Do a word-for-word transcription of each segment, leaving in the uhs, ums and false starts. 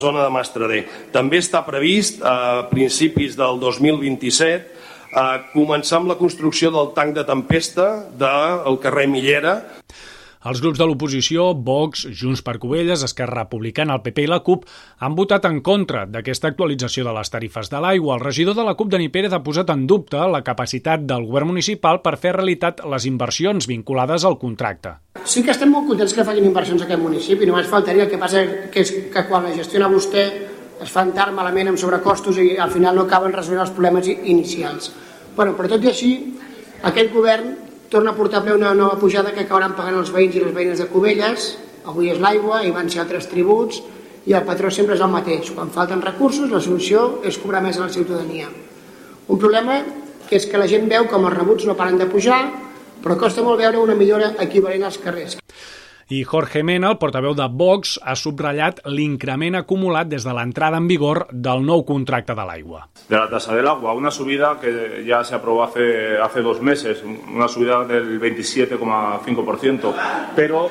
zona de Mastrader. També està previst a principis del dos mil vint-i-set començar amb la construcció del tanc de tempesta del carrer Millera. Els grups de l'oposició, Vox, Junts per Cubelles, Esquerra Republicana, el P P i la CUP han votat en contra d'aquesta actualització de les tarifes de l'aigua. El regidor de la CUP, Dani Pérez, ha posat en dubte la capacitat del govern municipal per fer realitat les inversions vinculades al contracte. Sí que estem molt contents que facin inversions a aquest municipi, només faltaria. El que passa que és que quan la gestiona vostè es fan tard, malament, amb sobrecostos i al final no acaben resolent els problemes inicials. Bueno, però tot i així, aquest govern torna a portar a ple una nova pujada que acabaran pagant els veïns i les veïnes de Cubelles. Avui és l'aigua i van ser altres tributs i el patró sempre és el mateix. Quan falten recursos, la solució és cobrar més a la ciutadania. Un problema que és que la gent veu com els rebuts no paren de pujar, però costa molt veure una millora equivalent als carrers. I Jorge Mena, el portaveu de Vox, ha subratllat l'increment acumulat des de l'entrada en vigor del nou contracte de l'aigua. De la tasa del agua, una subida que ya se aprobó hace, hace dos meses, una subida del veintisiete coma cinco por ciento, pero,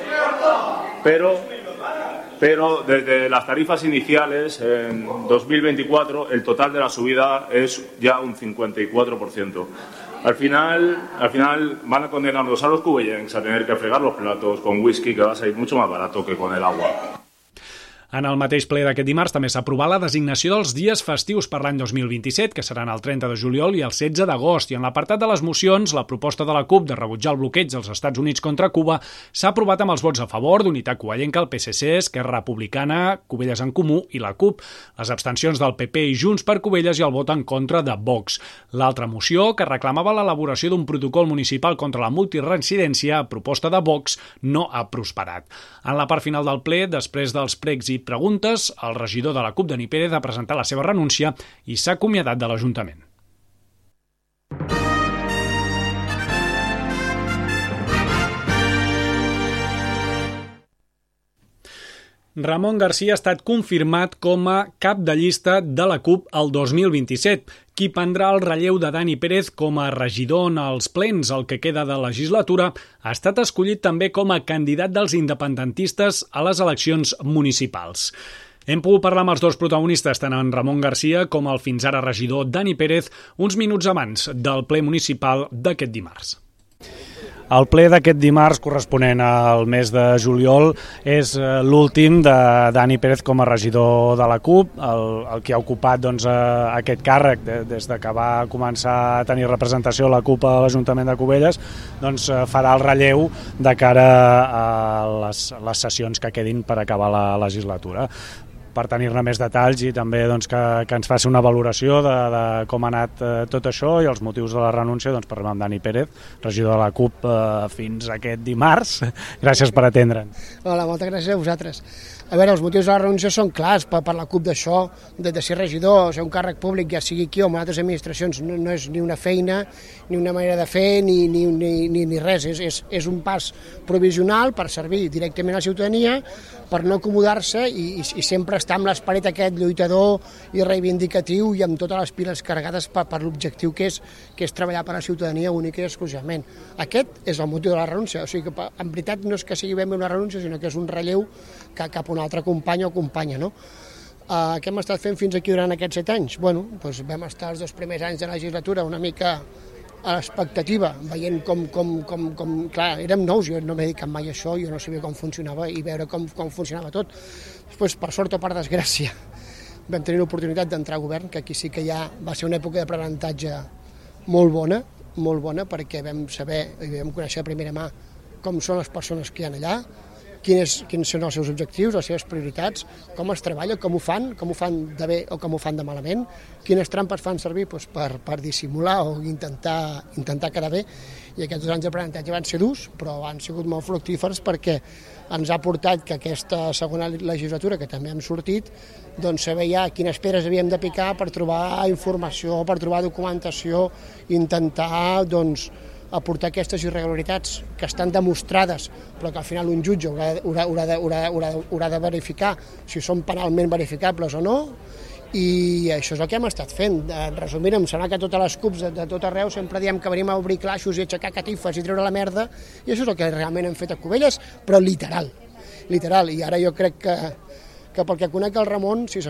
pero, pero desde las tarifas iniciales en dos mil veinticuatro el total de la subida es ya un cincuenta y cuatro por ciento. Al final, al final van a condenarnos a los cubellencs a tener que fregar los platos con whisky, que va a salir mucho más barato que con el agua. En el mateix ple d'aquest dimarts també s'ha aprovat la designació dels dies festius per l'any dos mil vint-i-set, que seran el trenta de juliol i el setze d'agost. I en l'apartat de les mocions, la proposta de la CUP de rebutjar el bloqueig dels Estats Units contra Cuba s'ha aprovat amb els vots a favor d'Unitat Covellenca, el P S C, Esquerra Republicana, Cubelles en Comú i la CUP, les abstencions del P P i Junts per Cubelles i el vot en contra de Vox. L'altra moció, que reclamava l'elaboració d'un protocol municipal contra la multiresidència a proposta de Vox, no ha prosperat. En la part final del ple, després dels pregs i preguntes, el regidor de la CUP, Dani Pérez, ha presentat la seva renúncia i s'ha acomiadat de l'Ajuntament. Ramon Garcia ha estat confirmat com a cap de llista de la CUP el dos mil vint-i-set. Qui prendrà el relleu de Dani Pérez com a regidor en els plens el que queda de legislatura ha estat escollit també com a candidat dels independentistes a les eleccions municipals. Hem pogut parlar amb els dos protagonistes, tant en Ramon Garcia com el fins ara regidor Dani Pérez, uns minuts abans del ple municipal d'aquest dimarts. El ple d'aquest dimarts, corresponent al mes de juliol, és l'últim de Dani Pérez com a regidor de la CUP, el, el que ha ocupat doncs, aquest càrrec des de que va començar a tenir representació la CUP a l'Ajuntament de Cubelles, doncs farà el relleu de cara a les, les sessions que quedin per acabar la legislatura. Per tenir-ne més detalls i també doncs, que, que ens faci una valoració de, de com ha anat eh, tot això i els motius de la renúncia, doncs parlem amb Dani Pérez, regidor de la CUP eh, fins aquest dimarts. Gràcies per atendre'ns. Hola, moltes gràcies a vosaltres. A veure, els motius de la renúncia són clars per, per la CUP d'això, de, de ser regidor, ser un càrrec públic, ja sigui aquí o en altres administracions, no, no és ni una feina, ni una manera de fer, ni, ni, ni, ni, ni res. És, és, és un pas provisional per servir directament a la ciutadania, per no acomodar-se i, i, i sempre estar amb l'esperit aquest lluitador i reivindicatiu i amb totes les piles carregades per, per l'objectiu que és, que és treballar per a la ciutadania única i exclusivament. Aquest és el motiu de la renúncia, o sigui que en veritat no és que sigui ben bé una renúncia, sinó que és un relleu que cap a un altre company o companya, no? Uh, què hem estat fent fins aquí durant aquests set anys? Bueno, doncs vam estar els dos primers anys de la legislatura una mica a l'expectativa, veient com, com, com, com, clar, érem nous, jo no m'he dedicat mai a això, jo no sabia com funcionava i veure com, com funcionava tot. Després, per sort o per desgràcia, vam tenir l'oportunitat d'entrar a govern, que aquí sí que ja va ser una època d'aprenentatge molt bona, molt bona, perquè vam saber i vam conèixer de primera mà com són les persones que hi ha allà, quins, quins són els seus objectius, les seves prioritats, com es treballa, com ho fan, com ho fan de bé o com ho fan de malament, quines trampes fan servir doncs, per, per dissimular o intentar, intentar quedar bé. I aquests dos anys d'aprenentatge van ser durs, però han sigut molt fructífers perquè ens ha portat que aquesta segona legislatura, que també hem sortit, doncs saber ja quines pedres havíem de picar per trobar informació, per trobar documentació, intentar doncs, aportar aquestes irregularitats que estan demostrades, però que al final un jutge haurà, haurà, haurà, de, haurà, haurà, haurà de verificar si són penalment verificables o no, i això és el que hem estat fent. Resumint, em sembla que totes les CUPs de, de tot arreu sempre diem que venim a obrir claixos i aixecar catifes i treure la merda, i això és el que realment hem fet a Cubelles, però literal, literal, i ara jo crec que que pel que conec el Ramon, si